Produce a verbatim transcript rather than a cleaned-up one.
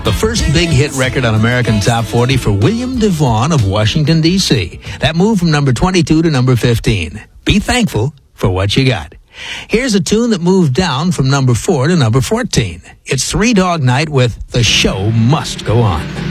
the first big hit record on American Top forty for William DeVaughn of Washington, D C That moved from number twenty-two to number fifteen. Be thankful for what you got. Here's a tune that moved down from number four to number fourteen. It's Three Dog Night with The Show Must Go On.